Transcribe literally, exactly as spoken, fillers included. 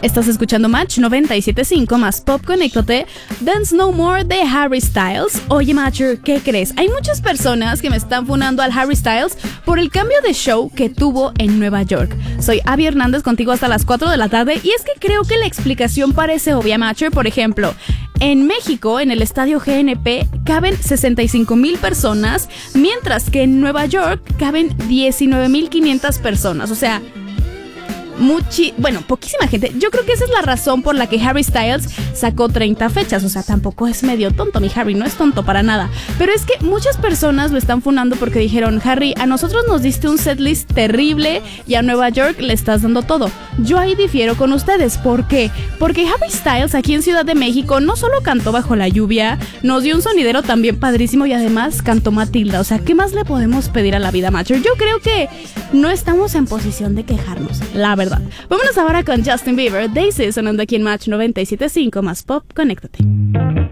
Estás escuchando Match noventa y siete punto cinco más Pop, conéctate. Dance No More de Harry Styles. Oye, Matcher, ¿qué crees? Hay muchas personas que me están funando al Harry Styles por el cambio de show que tuvo en Nueva York. Soy Abby Hernández, contigo hasta las cuatro de la tarde, y es que creo que la explicación parece obvia, Matcher. Por ejemplo, en México, en el estadio G N P, caben sesenta y cinco mil personas, mientras que en Nueva York caben diecinueve mil quinientas personas. O sea, Muchi, bueno, poquísima gente. Yo creo que esa es la razón por la que Harry Styles sacó treinta fechas. O sea, tampoco es medio tonto, mi Harry, no es tonto para nada. Pero es que muchas personas lo están funando porque dijeron: Harry, a nosotros nos diste un setlist terrible y a Nueva York le estás dando todo. Yo ahí difiero con ustedes. ¿Por qué? Porque Harry Styles aquí en Ciudad de México no solo cantó Bajo la Lluvia, nos dio un sonidero también padrísimo y además cantó Matilda. O sea, ¿qué más le podemos pedir a la vida, Matcher? Yo creo que no estamos en posición de quejarnos, la verdad. Vámonos ahora con Justin Bieber, Daisy, sonando aquí en Match noventa y siete punto cinco más Pop, conéctate.